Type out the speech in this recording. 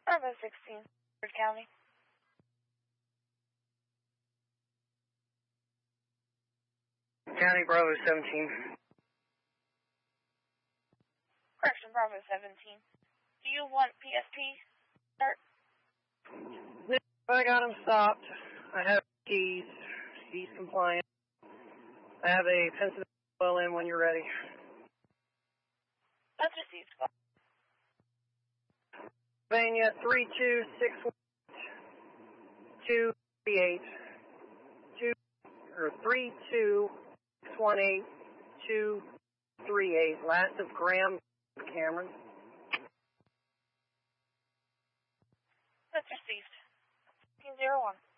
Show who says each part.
Speaker 1: Bravo 16, Ford County.
Speaker 2: County Bravo 17.
Speaker 1: Correction, Bravo 17. Do you want PSP? Start.
Speaker 2: I got him stopped. I have keys. He's compliant. I have a Pennsylvania well in when you're ready.
Speaker 1: That's received.
Speaker 2: Pennsylvania 3261238 32618 last of Graham Cameron.
Speaker 1: That's received. 01.